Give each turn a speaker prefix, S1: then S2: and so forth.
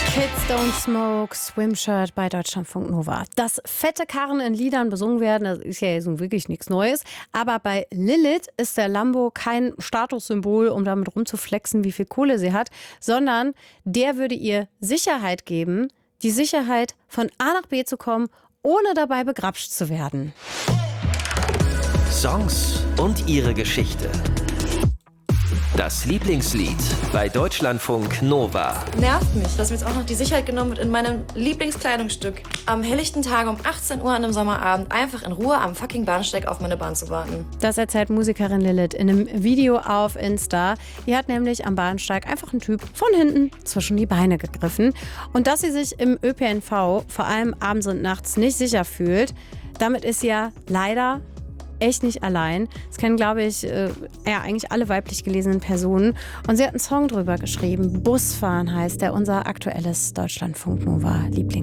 S1: Kids Don't Smoke, Swimshirt bei Deutschlandfunk Nova. Dass fette Karren in Liedern besungen werden, das ist ja jetzt nun wirklich nichts Neues. Aber bei Lilith ist der Lambo kein Statussymbol, um damit rumzuflexen, wie viel Kohle sie hat, sondern der würde ihr Sicherheit geben, die Sicherheit, von A nach B zu kommen, ohne dabei begrapscht zu werden.
S2: Songs und ihre Geschichte. Das Lieblingslied bei Deutschlandfunk Nova.
S3: Nervt mich, dass mir jetzt auch noch die Sicherheit genommen wird in meinem Lieblingskleidungsstück. Am helllichten Tag um 18 Uhr an einem Sommerabend einfach in Ruhe am fucking Bahnsteig auf meine Bahn zu warten.
S1: Das erzählt Musikerin Lilith in einem Video auf Insta. Die hat nämlich am Bahnsteig einfach einen Typ von hinten zwischen die Beine gegriffen. Und dass sie sich im ÖPNV, vor allem abends und nachts, nicht sicher fühlt, damit ist sie ja leider echt nicht allein. Das kennen, glaube ich, eigentlich alle weiblich gelesenen Personen. Und sie hat einen Song drüber geschrieben. Busfahren heißt der, unser aktuelles Deutschlandfunk Nova Lieblings.